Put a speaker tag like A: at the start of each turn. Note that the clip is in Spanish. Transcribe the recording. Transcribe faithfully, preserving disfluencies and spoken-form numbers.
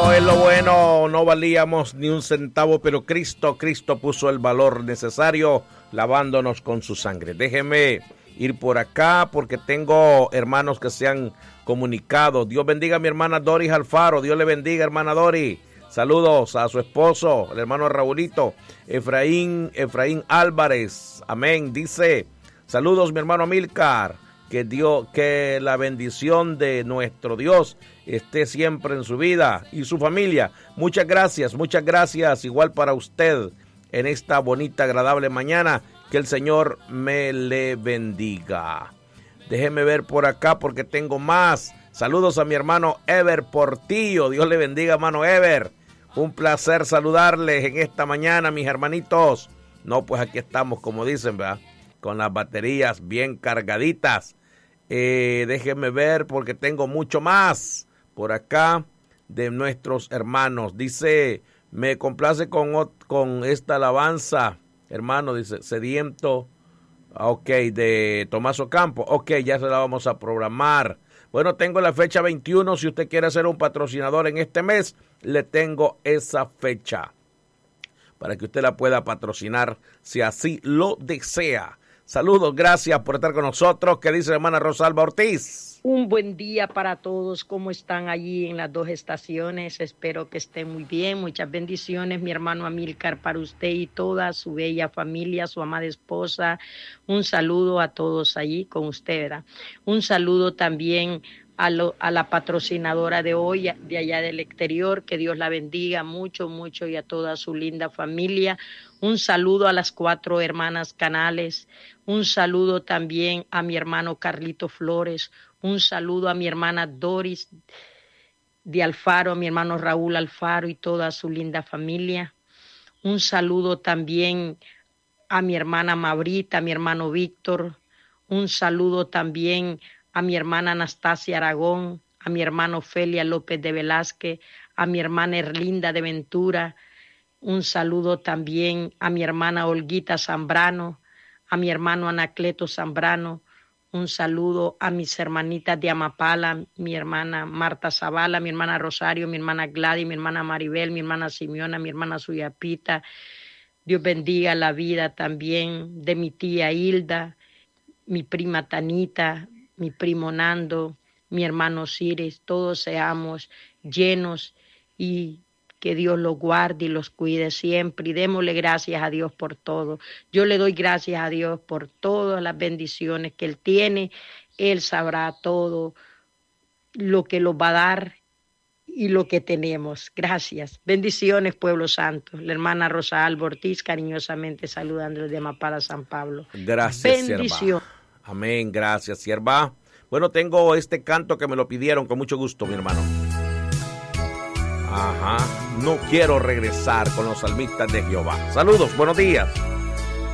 A: bueno, es lo bueno. No valíamos ni un centavo, pero Cristo, Cristo puso el valor necesario lavándonos con su sangre. Déjeme ir por acá porque tengo hermanos que se han comunicado. Dios bendiga a mi hermana Doris Alfaro. Dios le bendiga, hermana Doris. Saludos a su esposo, el hermano Raulito, Efraín, Efraín Álvarez. Amén. Dice, saludos mi hermano Amílcar. Que Dios, que la bendición de nuestro Dios esté siempre en su vida y su familia. Muchas gracias, muchas gracias. Igual para usted en esta bonita, agradable mañana. Que el Señor me le bendiga. Déjeme ver por acá porque tengo más. Saludos a mi hermano Ever Portillo. Dios le bendiga, hermano Ever. Un placer saludarles en esta mañana, mis hermanitos. No, pues aquí estamos, como dicen, ¿verdad? Con las baterías bien cargaditas. Eh, déjenme ver porque tengo mucho más por acá de nuestros hermanos. Dice, me complace con, con esta alabanza, hermano, dice, sediento, ok, de Tomás Ocampo. Ok, ya se la vamos a programar. Bueno, tengo la fecha veintiuno, si usted quiere ser un patrocinador en este mes, le tengo esa fecha para que usted la pueda patrocinar si así lo desea. Saludos, gracias por estar con nosotros. ¿Qué dice la hermana Rosalba Ortiz?
B: Un buen día para todos. ¿Cómo están allí en las dos estaciones? Espero que estén muy bien. Muchas bendiciones, mi hermano Amílcar, para usted y toda su bella familia, su amada esposa. Un saludo a todos allí con usted, ¿verdad? Un saludo también a, lo, a la patrocinadora de hoy, de allá del exterior. Que Dios la bendiga mucho, mucho y a toda su linda familia. Un saludo a las cuatro hermanas Canales. Un saludo también a mi hermano Carlito Flores. Un saludo a mi hermana Doris de Alfaro, a mi hermano Raúl Alfaro y toda su linda familia. Un saludo también a mi hermana Maurita, a mi hermano Víctor. Un saludo también a mi hermana Anastasia Aragón, a mi hermano Felia López de Velázquez, a mi hermana Erlinda de Ventura. Un saludo también a mi hermana Olguita Zambrano, a mi hermano Anacleto Zambrano. Un saludo a mis hermanitas de Amapala, mi hermana Marta Zavala, mi hermana Rosario, mi hermana Gladys, mi hermana Maribel, mi hermana Simeona, mi hermana Suyapita. Dios bendiga la vida también de mi tía Hilda, mi prima Tanita, mi primo Nando, mi hermano Cires. Todos seamos llenos y que Dios los guarde y los cuide siempre y démosle gracias a Dios por todo. Yo le doy gracias a Dios por todas las bendiciones que Él tiene. Él sabrá todo lo que nos va a dar y lo que tenemos. Gracias. Bendiciones, pueblo santo. La hermana Rosa Alba Ortiz, cariñosamente saludando desde Mapala, San Pablo.
A: Gracias, sierva. Amén, gracias, sierva. Bueno, tengo este canto que me lo pidieron con mucho gusto, mi hermano. Ajá, no quiero regresar con los salmistas de Jehová. Saludos, buenos días.